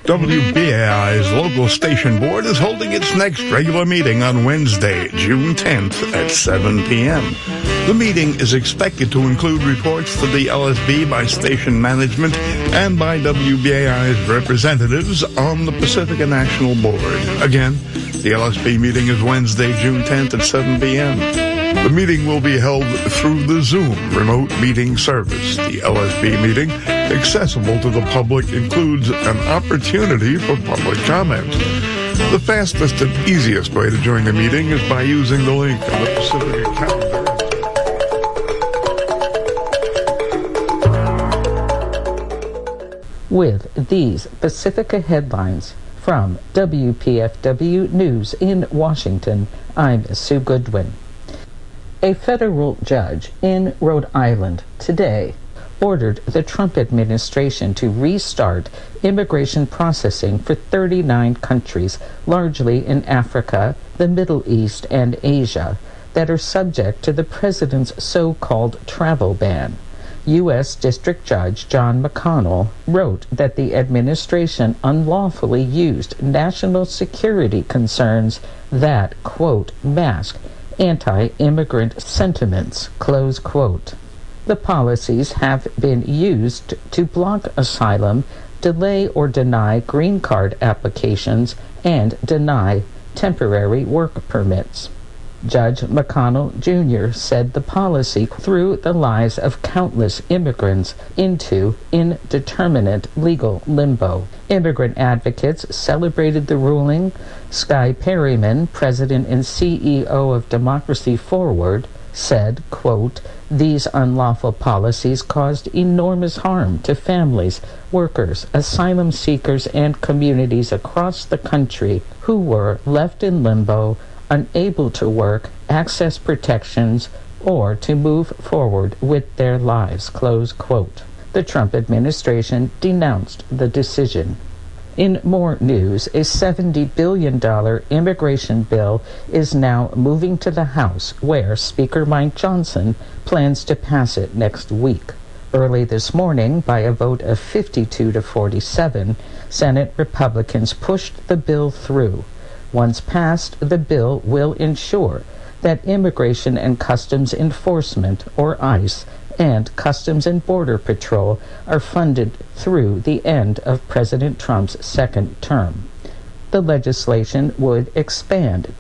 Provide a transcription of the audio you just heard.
WBAI's local station board is holding its next regular meeting on Wednesday, June 10th at 7 p.m. The meeting is expected to include reports to the LSB by station management and by WBAI's representatives on the Pacifica National Board. Again, the LSB meeting is Wednesday, June 10th at 7 p.m. The meeting will be held through the Zoom remote meeting service. The LSB meeting, accessible to the public, includes an opportunity for public comment. The fastest and easiest way to join the meeting is by using the link on the Pacifica calendar. With these Pacifica headlines from WPFW News in Washington, I'm Sue Goodwin. A federal judge in Rhode Island today ordered the Trump administration to restart immigration processing for 39 countries, largely in Africa, the Middle East, and Asia, that are subject to the president's so-called travel ban. U.S. District Judge John McConnell wrote that the administration unlawfully used national security concerns that, quote, mask anti-immigrant sentiments, close quote. The policies have been used to block asylum, delay or deny green card applications, and deny temporary work permits. Judge McConnell Jr. said the policy threw the lives of countless immigrants into indeterminate legal limbo. Immigrant advocates celebrated the ruling. Skye Perryman, president and CEO of Democracy Forward, said, quote, these unlawful policies caused enormous harm to families, workers, asylum seekers, and communities across the country who were left in limbo, unable to work, access protections, or to move forward with their lives, close quote. The Trump administration denounced the decision. In more news, a $70 billion immigration bill is now moving to the House, where Speaker Mike Johnson plans to pass it next week. Early this morning, by a vote of 52 to 47, Senate Republicans pushed the bill through. Once passed, the bill will ensure that Immigration and Customs Enforcement, or ICE, and Customs and Border Patrol are funded through the end of President Trump's second term. The legislation would expand